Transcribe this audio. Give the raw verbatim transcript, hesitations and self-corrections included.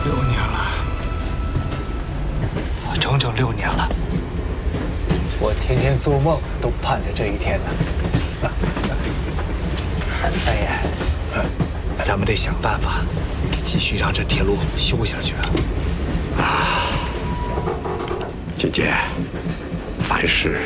六年了，我整整六年了。我天天做梦都盼着这一天呢。三爷，咱们得想办法，继续让这铁路修下去啊！ 啊，姐姐，凡事